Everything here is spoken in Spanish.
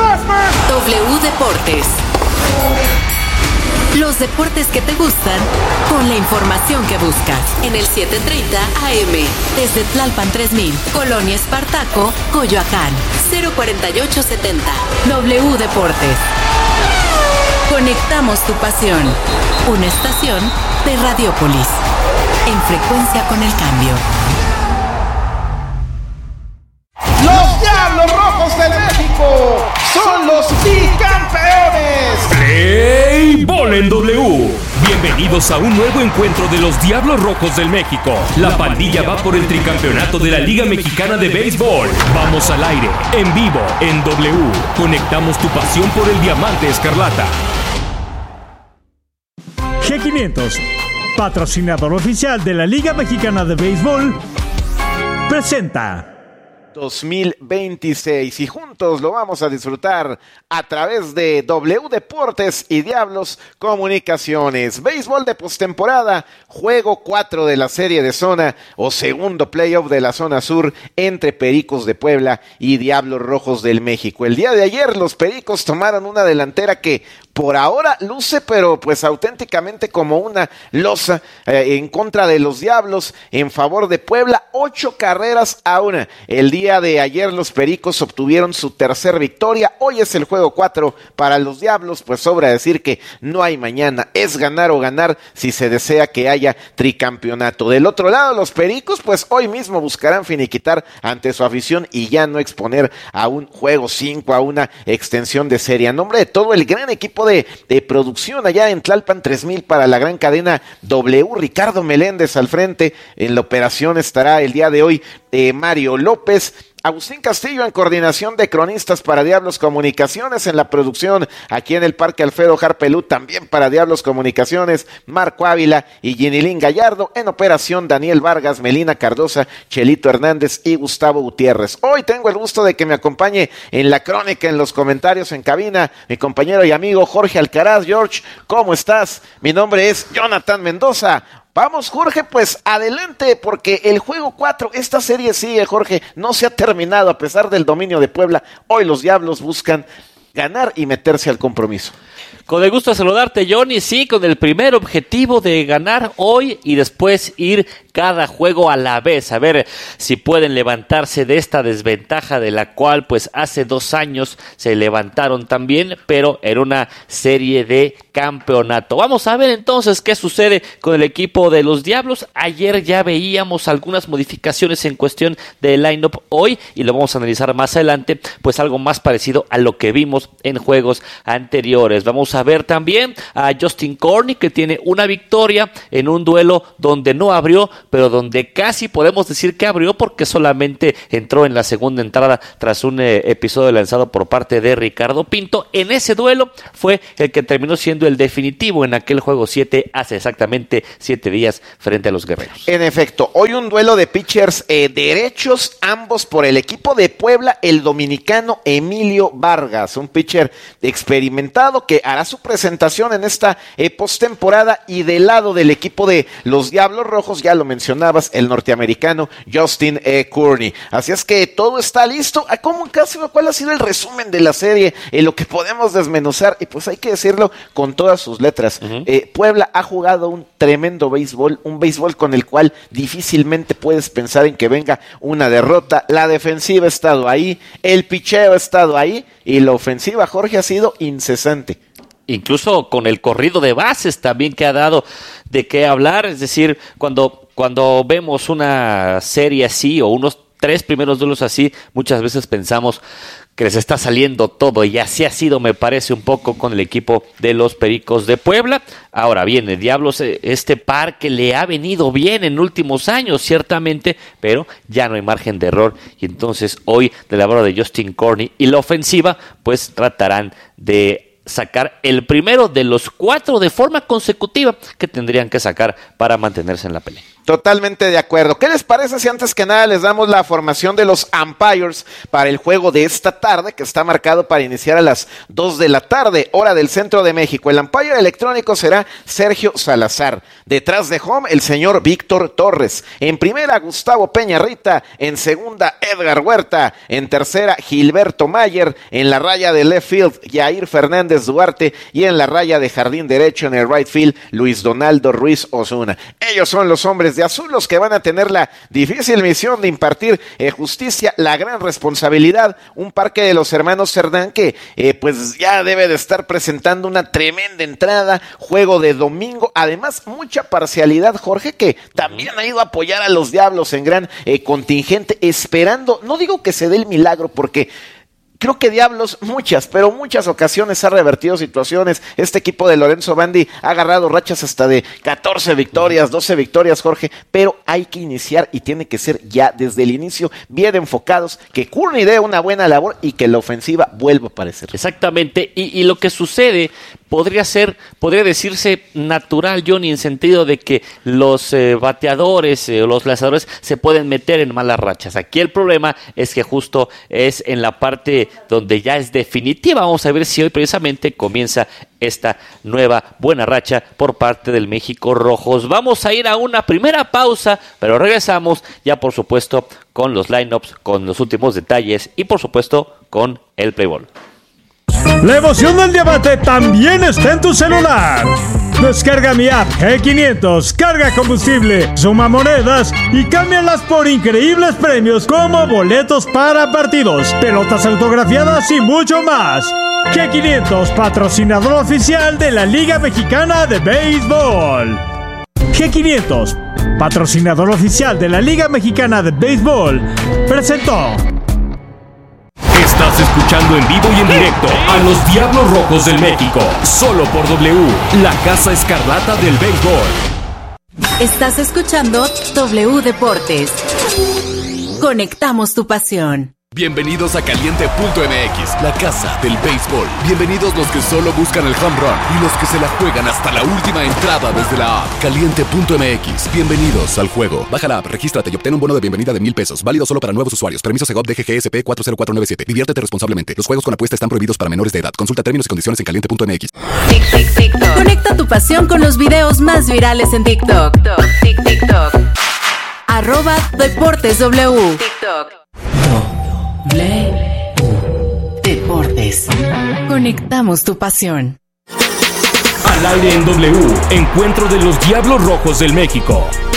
W Deportes. Los deportes que te gustan, con la información que buscas. En el 7:30 AM, desde Tlalpan 3000, Colonia Espartaco, Coyoacán, 04870. W Deportes. Conectamos tu pasión. Una estación de Radiopolis. En frecuencia con el cambio. Los Diablos Rojos de México son los bicampeones. Play Ball en W. Bienvenidos a un nuevo encuentro de los Diablos Rojos del México. La pandilla va por el tricampeonato de la Liga Mexicana de Béisbol. Vamos al aire, en vivo, en W. Conectamos tu pasión por el diamante escarlata. G500, patrocinador oficial de la Liga Mexicana de Béisbol, presenta 2026 y juntos lo vamos a disfrutar a través de W Deportes y Diablos Comunicaciones. Béisbol de postemporada, juego 4 de la serie de zona o segundo playoff de la zona sur entre Pericos de Puebla y Diablos Rojos del México. El día de ayer los Pericos tomaron una delantera que por ahora luce, pero pues auténticamente como una losa en contra de los Diablos en favor de Puebla, 8-1. El día de ayer los Pericos obtuvieron su tercer victoria. Hoy es el juego 4 para los Diablos, pues sobra decir que no hay mañana, es ganar o ganar si se desea que haya tricampeonato. Del otro lado, los Pericos pues hoy mismo buscarán finiquitar ante su afición y ya no exponer a un juego 5, a una extensión de serie. A nombre de todo el gran equipo de producción allá en Tlalpan 3000 para la gran cadena W, Ricardo Meléndez al frente. En la operación estará el día de hoy Mario López, Agustín Castillo en coordinación de cronistas para Diablos Comunicaciones, en la producción aquí en el Parque Alfredo Harpelú también para Diablos Comunicaciones, Marco Ávila y Ginilín Gallardo, en operación Daniel Vargas, Melina Cardosa, Chelito Hernández y Gustavo Gutiérrez. Hoy tengo el gusto de que me acompañe en la crónica, en los comentarios en cabina, mi compañero y amigo Jorge Alcaraz. George, ¿cómo estás? Mi nombre es Jonathan Mendoza. Vamos, Jorge, pues adelante, porque el juego 4, esta serie sigue, Jorge, no se ha terminado a pesar del dominio de Puebla. Hoy los Diablos buscan ganar y meterse al compromiso. Con el gusto de saludarte, Johnny, sí, con el primer objetivo de ganar hoy y después ir cada juego a la vez, a ver si pueden levantarse de esta desventaja de la cual pues hace 2 años se levantaron también, pero en una serie de campeonato. Vamos a ver entonces qué sucede con el equipo de los Diablos. Ayer ya veíamos algunas modificaciones en cuestión del line-up hoy y lo vamos a analizar más adelante, pues algo más parecido a lo que vimos en juegos anteriores. Vamos a ver también a Justin Corney, que tiene una victoria en un duelo donde no abrió, pero donde casi podemos decir que abrió porque solamente entró en la segunda entrada tras un episodio lanzado por parte de Ricardo Pinto. En ese duelo fue el que terminó siendo el definitivo en aquel juego 7 hace exactamente 7 días frente a los Guerreros. En efecto, hoy un duelo de pitchers derechos, ambos por el equipo de Puebla, el dominicano Emilio Vargas, un pitcher experimentado que hará su presentación en esta postemporada, y del lado del equipo de los Diablos Rojos, ya lo mencionabas, el norteamericano Justin Corney. Así es que todo está listo. ¿Cuál ha sido el resumen de la serie? Lo que podemos desmenuzar, y pues hay que decirlo con todas sus letras. Puebla ha jugado un tremendo béisbol, un béisbol con el cual difícilmente puedes pensar en que venga una derrota. La defensiva ha estado ahí, el picheo ha estado ahí, y la ofensiva, Jorge, ha sido incesante. Incluso con el corrido de bases también, que ha dado de qué hablar. Es decir, cuando vemos una serie así o unos 3 primeros duelos así, muchas veces pensamos que les está saliendo todo, y así ha sido, me parece, un poco con el equipo de los Pericos de Puebla. Ahora viene Diablos, este par que le ha venido bien en últimos años, ciertamente, pero ya no hay margen de error, y entonces hoy, de la mano de Justin Corney y la ofensiva, pues tratarán de sacar el primero de los 4 de forma consecutiva que tendrían que sacar para mantenerse en la pelea. Totalmente de acuerdo. ¿Qué les parece si antes que nada les damos la formación de los umpires para el juego de esta tarde, que está marcado para iniciar a las 2 de la tarde, hora del centro de México? El umpire electrónico será Sergio Salazar. Detrás de home, el señor Víctor Torres. En primera, Gustavo Peñarrita. En segunda, Edgar Huerta. En tercera, Gilberto Mayer. En la raya de left field, Yair Fernández Duarte. Y en la raya de jardín derecho, en el right field, Luis Donaldo Ruiz Osuna. Ellos son los hombres de azul los que van a tener la difícil misión de impartir justicia, la gran responsabilidad. Un parque de los hermanos Cerdán que pues ya debe de estar presentando una tremenda entrada, juego de domingo, además mucha parcialidad, Jorge, que también ha ido a apoyar a los Diablos en gran contingente, esperando, no digo que se dé el milagro, porque creo que Diablos muchas ocasiones ha revertido situaciones. Este equipo de Lorenzo Bandi ha agarrado rachas hasta de 14 victorias, 12 victorias, Jorge, pero hay que iniciar y tiene que ser ya desde el inicio, bien enfocados, que Courtney dé una buena labor y que la ofensiva vuelva a aparecer. Exactamente, y lo que sucede podría decirse natural, Johnny, en sentido de que los bateadores o los lanzadores se pueden meter en malas rachas. Aquí el problema es que justo es en la parte donde ya es definitiva. Vamos a ver si hoy precisamente comienza esta nueva buena racha por parte del México Rojos. Vamos a ir a una primera pausa, pero regresamos ya por supuesto con los lineups, con los últimos detalles y por supuesto con el Play Ball. La emoción del diamante también está en tu celular. Descarga mi app G500, carga combustible, suma monedas y cámbialas por increíbles premios como boletos para partidos, pelotas autografiadas y mucho más. G500, patrocinador oficial de la Liga Mexicana de Béisbol. G500, patrocinador oficial de la Liga Mexicana de Béisbol, presentó. Estás escuchando en vivo y en directo a los Diablos Rojos del México, solo por W, la Casa Escarlata del Béisbol. Estás escuchando W Deportes. Conectamos tu pasión. Bienvenidos a Caliente.mx, la casa del béisbol. Bienvenidos los que solo buscan el home run y los que se la juegan hasta la última entrada desde la app. Caliente.mx, bienvenidos al juego. Baja la app, regístrate y obtén un bono de bienvenida de $1,000. Válido solo para nuevos usuarios. Permiso Segov DGGSP 40497. Diviértete responsablemente. Los juegos con apuesta están prohibidos para menores de edad. Consulta términos y condiciones en Caliente.mx. TikTok. Conecta tu pasión con los videos más virales en TikTok. TikTok. @DeportesW. TikTok. Deportes. Conectamos tu pasión. Al aire en W, encuentro de los Diablos Rojos del México.